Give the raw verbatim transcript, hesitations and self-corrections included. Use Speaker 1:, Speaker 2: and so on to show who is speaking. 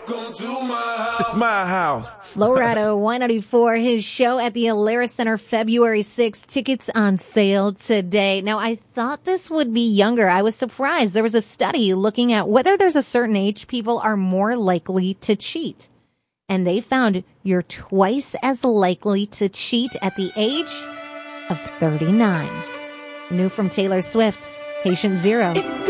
Speaker 1: Welcome to my house. It's my house.
Speaker 2: Florado Y ninety-four, his show at the Alara Center February sixth. Tickets on sale today. Now, I thought this would be younger. I was surprised. There was a study looking at whether there's a certain age people are more likely to cheat. And they found you're twice as likely to cheat at the age of thirty-nine. New from Taylor Swift, Patient Zero.
Speaker 3: It